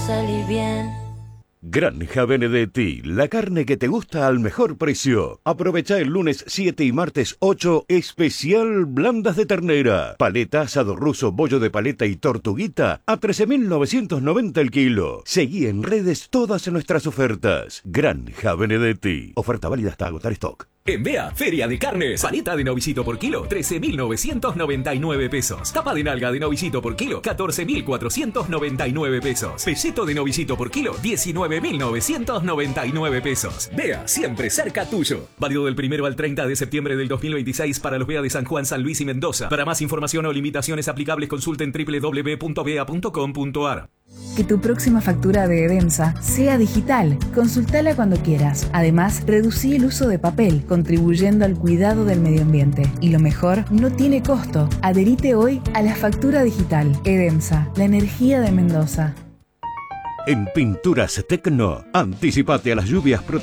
salir bien. Granja Benedetti, la carne que te gusta al mejor precio. Aprovecha el lunes 7 y martes 8, especial blandas de ternera. Paleta, asado ruso, bollo de paleta y tortuguita a 13.990 el kilo. Seguí en redes todas nuestras ofertas. Granja Benedetti. Oferta válida hasta agotar stock. En Bea, Feria de Carnes. Paleta de novillito por kilo, 13.999 pesos. Tapa de nalga de novillito por kilo, 14.499 pesos. Pelleto de novillito por kilo, 19.999 pesos. Bea, siempre cerca tuyo. Válido del 1 al 30 de septiembre del 2026 para los Bea de San Juan, San Luis y Mendoza. Para más información o limitaciones aplicables, consulten www.bea.com.ar. Que tu próxima factura de Edemsa sea digital. Consultala cuando quieras. Además, reducí el uso de papel, contribuyendo al cuidado del medio ambiente. Y lo mejor, no tiene costo. Adherite hoy a la factura digital. Edemsa, la energía de Mendoza. En Pinturas Tecno, anticipate a las lluvias